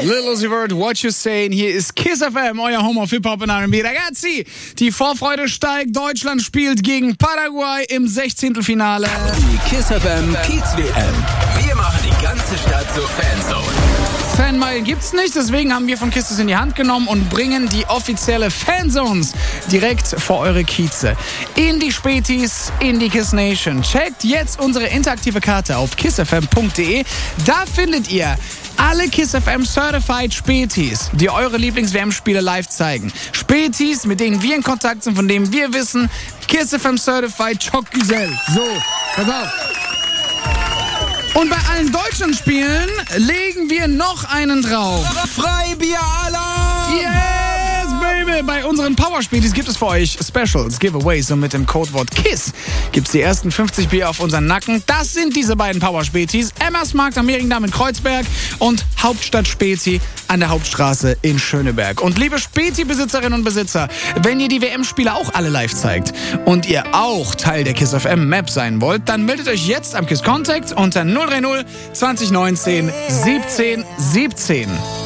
Lil Uzi Vert, What You Saying. Hier ist Kiss FM, euer Home of Hip-Hop und R&B. Ragazzi, die Vorfreude steigt. Deutschland spielt gegen Paraguay im 16. Finale. Die Kiss FM Kiez WM. Wir machen die ganze Stadt zur Fanzone. Fanmeilen gibt's nicht, deswegen haben wir von Kiss es in die Hand genommen und bringen die offizielle Fanzones direkt vor eure Kieze. In die Spätis, in die Kiss Nation. Checkt jetzt unsere interaktive Karte auf kissfm.de. Da findet ihr alle Kiss FM Certified Spätis, die eure Lieblings-WM-Spiele live zeigen. Spätis, mit denen wir in Kontakt sind, von denen wir wissen, Kiss FM Certified Choc Güzel. So, pass auf. Und bei allen deutschen Spielen legen wir noch einen drauf. Freibier-Alarm! Yes, baby! Bei unseren Powerspieltis gibt es für euch Specials, Giveaways und mit dem Codewort KISS gibt's die ersten 50 Bier auf unseren Nacken. Das sind diese beiden Powerspätis. Emmersmarkt am Mehringdamm in Kreuzberg und Hauptstadt Späti an der Hauptstraße in Schöneberg. Und liebe Späti-Besitzerinnen und Besitzer, wenn ihr die WM-Spiele auch alle live zeigt und ihr auch Teil der KISS FM Map sein wollt, dann meldet euch jetzt am KISS Contact unter 030 2019 17 17.